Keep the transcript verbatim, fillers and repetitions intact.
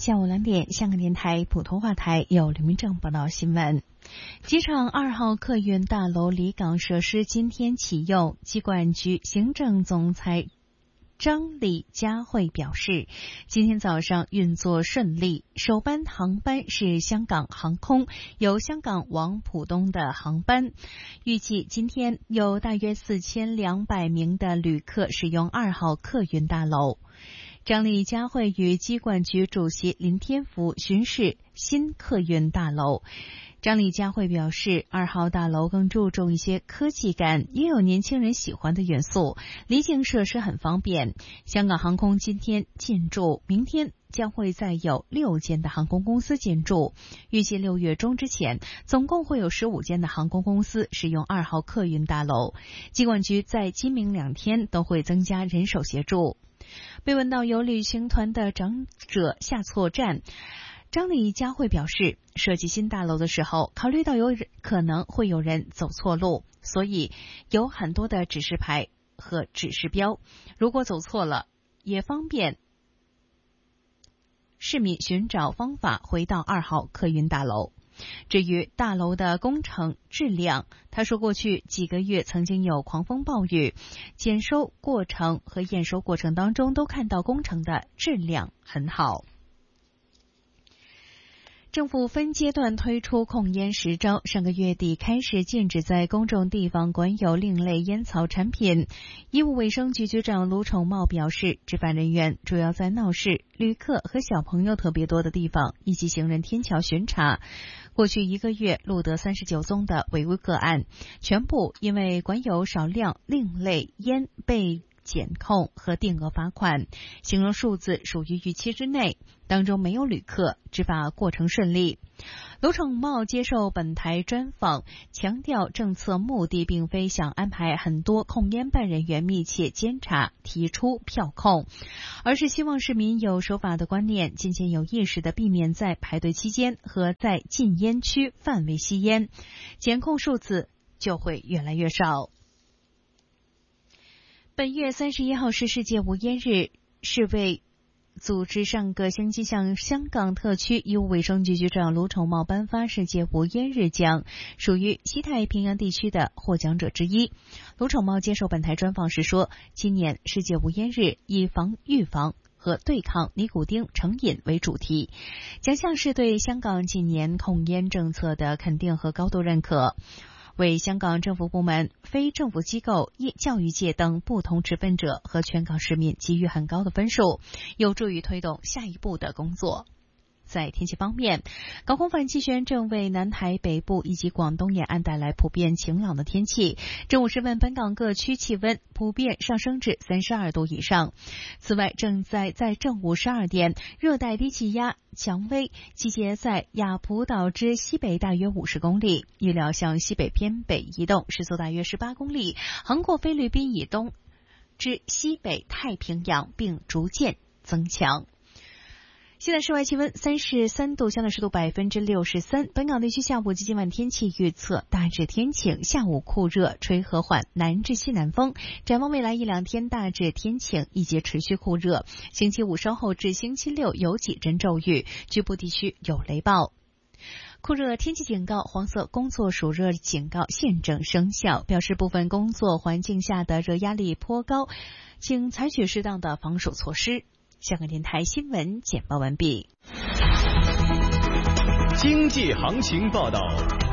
下午两点，香港电台普通话台有刘明正报道新闻。机场二号客运大楼离港设施今天启用，机管局行政总裁张李佳慧表示，今天早上运作顺利，首班航班是香港航空由香港往浦东的航班，预计今天有大约四千两百名的旅客使用二号客运大楼。张李佳慧与机管局主席林天福巡视新客运大楼。张李佳慧表示，二号大楼更注重一些科技感，也有年轻人喜欢的元素，离境设施很方便。香港航空今天进驻，明天将会再有六间的航空公司进驻，预计六月中之前，总共会有十五间的航空公司使用二号客运大楼。机管局在今明两天都会增加人手协助。被问到有旅行团的长者下错站，张李佳慧表示，设计新大楼的时候，考虑到有可能会有人走错路，所以有很多的指示牌和指示标，如果走错了，也方便市民寻找方法回到二号客运大楼。至于大楼的工程质量，他说过去几个月曾经有狂风暴雨，检收过程和验收过程当中都看到工程的质量很好。政府分阶段推出控烟实招，上个月底开始禁止在公众地方管有另类烟草产品。医务卫生局局长卢宠茂表示，执法人员主要在闹市、旅客和小朋友特别多的地方以及行人天桥巡查。过去一个月录得三十九宗的违规个案，全部因为管有少量另类烟被检控和定额罚款，形容数字属于预期之内，当中没有旅客，执法过程顺利。卢宠茂接受本台专访，强调政策目的并非想安排很多控烟办人员密切监察提出票控，而是希望市民有守法的观念，渐渐有意识地避免在排队期间和在禁烟区范围吸烟，检控数字就会越来越少。本月三十一号是世界无烟日，世卫组织上个星期向香港特区医务卫生局局长卢宠茂颁发世界无烟日奖，属于西太平洋地区的获奖者之一。卢宠茂接受本台专访时说，今年世界无烟日以防预防和对抗尼古丁成瘾为主题，奖项是对香港近年控烟政策的肯定和高度认可，为香港政府部门、非政府机构、教育界等不同持份者和全港市民给予很高的分数，有助于推动下一步的工作。在天气方面，高空反气旋正为南海北部以及广东沿岸带来普遍晴朗的天气。正午时分，本港各区气温普遍上升至三十二度以上。此外，正在在正午十二点，热带低气压蔷薇集结在雅浦岛之西北大约五十公里，预料向西北偏北移动，时速大约十八公里，横过菲律宾以东之西北太平洋，并逐渐增强。现在室外气温三十三度，相对湿度百分之六十三。本港地区下午及今晚天气预测大致天晴，下午酷热，吹和缓南至西南风。展望未来一两天大致天晴，以及持续酷热。星期五稍后至星期六有几阵骤雨，局部地区有雷暴。酷热天气警告、黄色工作暑热警告现正生效，表示部分工作环境下的热压力颇高，请采取适当的防暑措施。香港电台新闻简报完毕。 经济行情报道。